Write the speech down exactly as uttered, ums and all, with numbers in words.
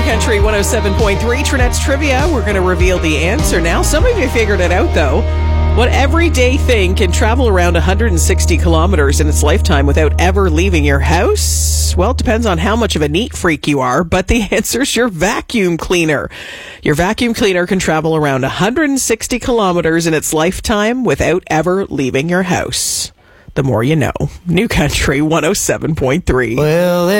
Country one oh seven point three, Trinette's Trivia. We're going to reveal the answer now. Some of you figured it out, though. What everyday thing can travel around one hundred sixty kilometers in its lifetime without ever leaving your house? Well, it depends on how much of a neat freak you are, but the answer's your vacuum cleaner. Your vacuum cleaner can travel around one hundred sixty kilometers in its lifetime without ever leaving your house. The more you know. New Country one oh seven point three. Well,